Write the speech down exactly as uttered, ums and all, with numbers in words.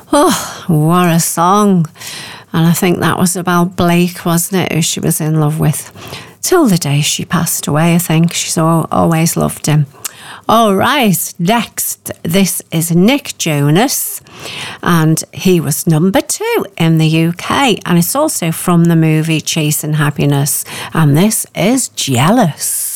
Oh, what a song. And I think that was about Blake, wasn't it, who she was in love with. Till the day she passed away, I think. She's always loved him. All right, next, this is Nick Jonas, and he was number two in the U K, and it's also from the movie Chasing Happiness, and this is Jealous.